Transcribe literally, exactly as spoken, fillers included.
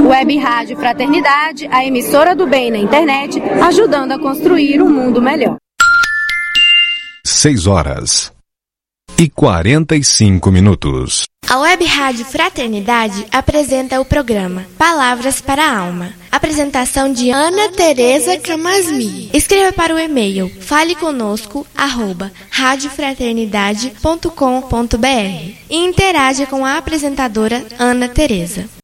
Web Rádio Fraternidade, a emissora do bem na internet, ajudando a construir um mundo melhor. seis horas e quarenta e cinco minutos. A Web Rádio Fraternidade apresenta o programa Palavras para a Alma. Apresentação de Ana Tereza Camasmi. Escreva para o e-mail faleconosco arroba radiofraternidade ponto com ponto br e interaja com a apresentadora Ana Tereza.